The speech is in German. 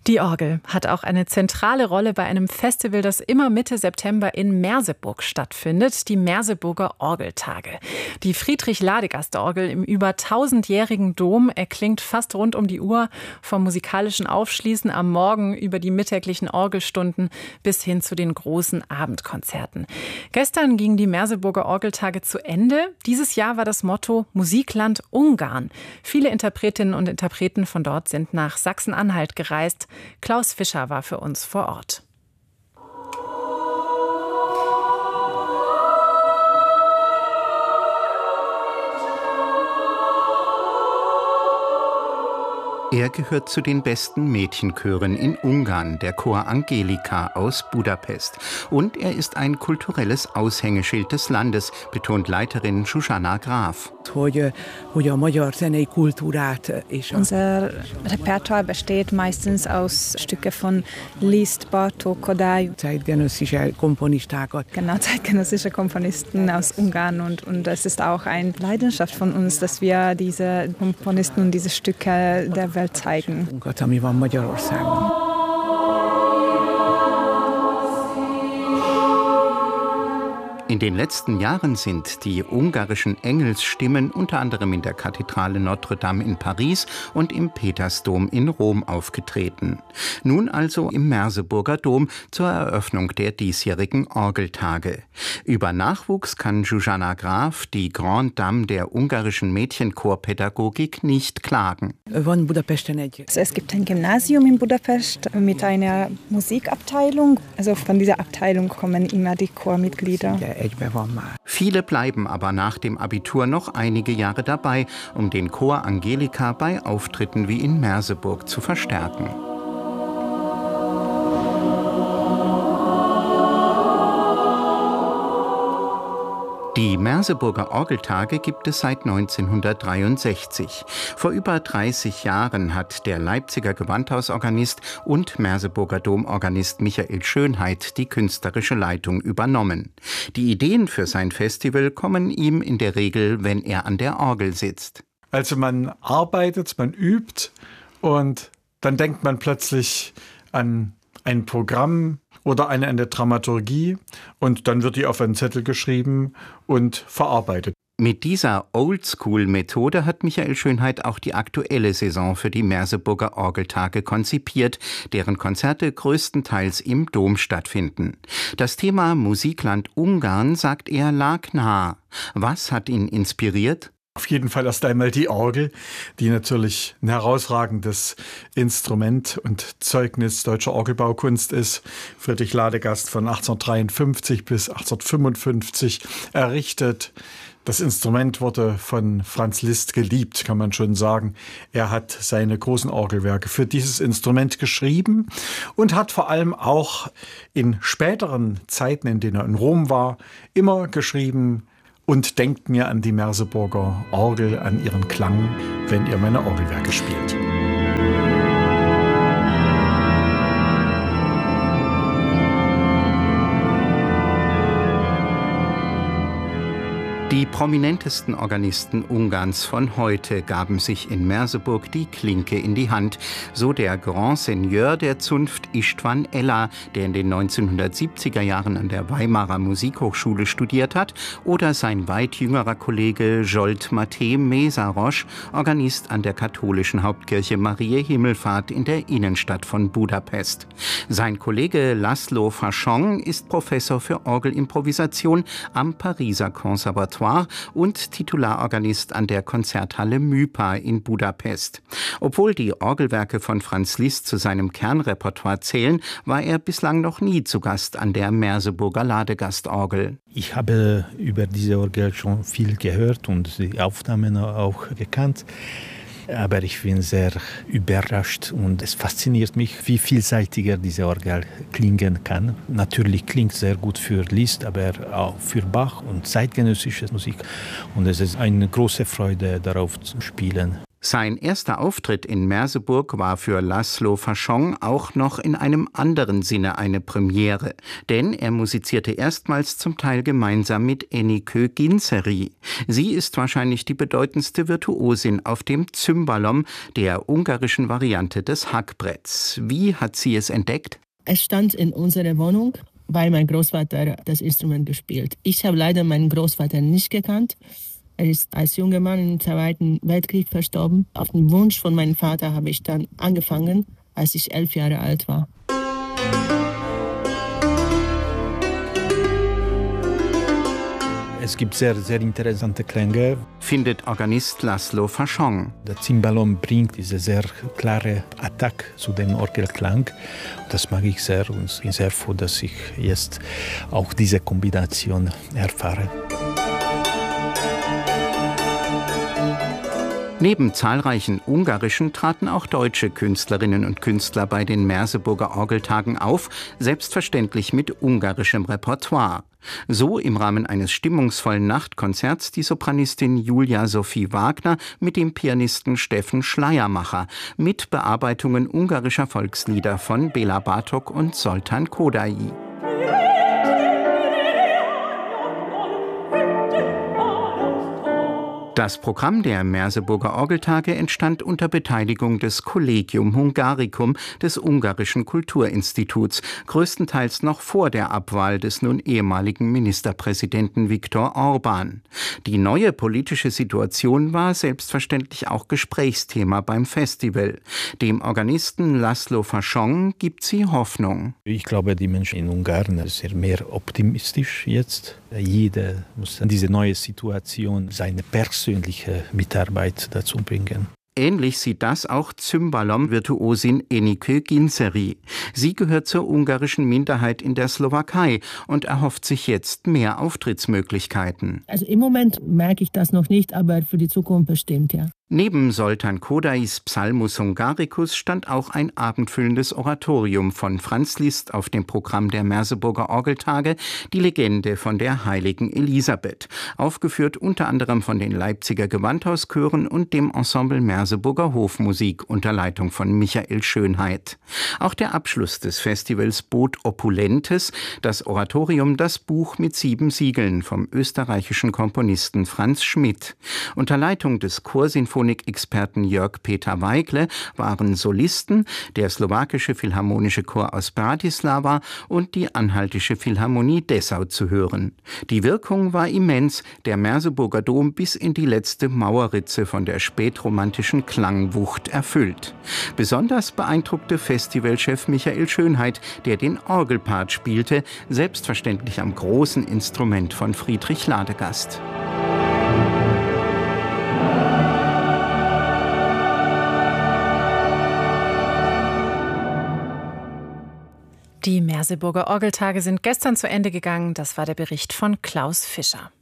Die Orgel hat auch eine zentrale Rolle bei einem Festival, das immer Mitte September in Merseburg stattfindet, die Merseburger Orgeltage. Die Friedrich-Ladegast-Orgel im über 1000-jährigen Dom erklingt fast rund um die Uhr, vom musikalischen Aufschließen am Morgen über die mittäglichen Orgelstunden bis hin zu den großen Abendkonzerten. Gestern gingen die Merseburger Orgeltage zu Ende. Dieses Jahr war das Motto Musikland Ungarn. Viele Interpretinnen und Interpreten von dort sind nach Sachsen-Anhalt gereist. Klaus Fischer war für uns vor Ort. Er gehört zu den besten Mädchenchören in Ungarn, der Chor Angelika aus Budapest. Und er ist ein kulturelles Aushängeschild des Landes, betont Leiterin Zsuzsanna Graf. Unser Repertoire besteht meistens aus Stücken von Liszt, Bartók, Kodály. Zeitgenössische Komponisten aus Ungarn. Und es ist auch eine Leidenschaft von uns, dass wir diese Komponisten und diese Stücke der Welt zeigen. In den letzten Jahren sind die ungarischen Engelsstimmen unter anderem in der Kathedrale Notre Dame in Paris und im Petersdom in Rom aufgetreten. Nun also im Merseburger Dom zur Eröffnung der diesjährigen Orgeltage. Über Nachwuchs kann Zsuzsanna Graf, die Grande Dame der ungarischen Mädchenchorpädagogik, nicht klagen. Es gibt ein Gymnasium in Budapest mit einer Musikabteilung. Also von dieser Abteilung kommen immer die Chormitglieder. Viele bleiben aber nach dem Abitur noch einige Jahre dabei, um den Chor Angelika bei Auftritten wie in Merseburg zu verstärken. Die Merseburger Orgeltage gibt es seit 1963. Vor über 30 Jahren hat der Leipziger Gewandhausorganist und Merseburger Domorganist Michael Schönheit die künstlerische Leitung übernommen. Die Ideen für sein Festival kommen ihm in der Regel, wenn er an der Orgel sitzt. Also man arbeitet, man übt und dann denkt man plötzlich an ein Programm oder an eine Dramaturgie und dann wird die auf einen Zettel geschrieben und verarbeitet. Mit dieser Oldschool-Methode hat Michael Schönheit auch die aktuelle Saison für die Merseburger Orgeltage konzipiert, deren Konzerte größtenteils im Dom stattfinden. Das Thema Musikland Ungarn, sagt er, lag nah. Was hat ihn inspiriert? Auf jeden Fall erst einmal die Orgel, die natürlich ein herausragendes Instrument und Zeugnis deutscher Orgelbaukunst ist. Friedrich Ladegast von 1853 bis 1855 errichtet. Das Instrument wurde von Franz Liszt geliebt, kann man schon sagen. Er hat seine großen Orgelwerke für dieses Instrument geschrieben und hat vor allem auch in späteren Zeiten, in denen er in Rom war, immer geschrieben: Und denkt mir an die Merseburger Orgel, an ihren Klang, wenn ihr meine Orgelwerke spielt. Die prominentesten Organisten Ungarns von heute gaben sich in Merseburg die Klinke in die Hand. So der Grand Seigneur der Zunft István Ella, der in den 1970er Jahren an der Weimarer Musikhochschule studiert hat, oder sein weit jüngerer Kollege Zsolt Matej Mészáros, Organist an der katholischen Hauptkirche Mariä Himmelfahrt in der Innenstadt von Budapest. Sein Kollege Laszlo Fashong ist Professor für Orgelimprovisation am Pariser Conservatoire und Titularorganist an der Konzerthalle Mypa in Budapest. Obwohl die Orgelwerke von Franz Liszt zu seinem Kernrepertoire zählen, war er bislang noch nie zu Gast an der Merseburger Ladegastorgel. Ich habe über diese Orgel schon viel gehört und die Aufnahmen auch gekannt. Aber ich bin sehr überrascht und es fasziniert mich, wie vielseitiger diese Orgel klingen kann. Natürlich klingt sehr gut für Liszt, aber auch für Bach und zeitgenössische Musik. Und es ist eine große Freude, darauf zu spielen. Sein erster Auftritt in Merseburg war für Laszlo Faschong auch noch in einem anderen Sinne eine Premiere, denn er musizierte erstmals zum Teil gemeinsam mit Enikő Ginczeri. Sie ist wahrscheinlich die bedeutendste Virtuosin auf dem Cymbalom, der ungarischen Variante des Hackbretts. Wie hat sie es entdeckt? Es stand in unserer Wohnung, weil mein Großvater das Instrument gespielt. Ich habe leider meinen Großvater nicht gekannt. Er ist als junger Mann im Zweiten Weltkrieg verstorben. Auf den Wunsch von meinem Vater habe ich dann angefangen, als ich 11 Jahre alt war. Es gibt sehr, sehr interessante Klänge, findet Organist Laszlo Faschong. Der Cymbalom bringt diese sehr klare Attacke zu dem Orgelklang. Das mag ich sehr und bin sehr froh, dass ich jetzt auch diese Kombination erfahre. Neben zahlreichen ungarischen traten auch deutsche Künstlerinnen und Künstler bei den Merseburger Orgeltagen auf, selbstverständlich mit ungarischem Repertoire. So im Rahmen eines stimmungsvollen Nachtkonzerts die Sopranistin Julia Sophie Wagner mit dem Pianisten Steffen Schleiermacher mit Bearbeitungen ungarischer Volkslieder von Béla Bartók und Zoltán Kodály. Das Programm der Merseburger Orgeltage entstand unter Beteiligung des Collegium Hungaricum des Ungarischen Kulturinstituts, größtenteils noch vor der Abwahl des nun ehemaligen Ministerpräsidenten Viktor Orbán. Die neue politische Situation war selbstverständlich auch Gesprächsthema beim Festival. Dem Organisten Laszlo Faschong gibt sie Hoffnung. Ich glaube, die Menschen in Ungarn sind mehr optimistisch jetzt. Jeder muss in diese neue Situation seine persönliche Mitarbeit dazu bringen. Ähnlich sieht das auch Cymbalom-Virtuosin Enikő Ginczeri. Sie gehört zur ungarischen Minderheit in der Slowakei und erhofft sich jetzt mehr Auftrittsmöglichkeiten. Also im Moment merke ich das noch nicht, aber für die Zukunft bestimmt, ja. Neben Zoltán Kodály's Psalmus Hungaricus stand auch ein abendfüllendes Oratorium von Franz Liszt auf dem Programm der Merseburger Orgeltage, die Legende von der heiligen Elisabeth, aufgeführt unter anderem von den Leipziger Gewandhauschören und dem Ensemble Merseburger Hofmusik unter Leitung von Michael Schönheit. Auch der Abschluss des Festivals bot Opulentes, das Oratorium Das Buch mit 7 Siegeln vom österreichischen Komponisten Franz Schmidt. Unter Leitung des Chorsinfonik-Experten Jörg-Peter Weigle waren Solisten, der slowakische Philharmonische Chor aus Bratislava und die Anhaltische Philharmonie Dessau zu hören. Die Wirkung war immens, der Merseburger Dom bis in die letzte Mauerritze von der spätromantischen Klangwucht erfüllt. Besonders beeindruckte Festivalchef Michael Schönheit, der den Orgelpart spielte, selbstverständlich am großen Instrument von Friedrich Ladegast. Die Merseburger Orgeltage sind gestern zu Ende gegangen. Das war der Bericht von Klaus Fischer.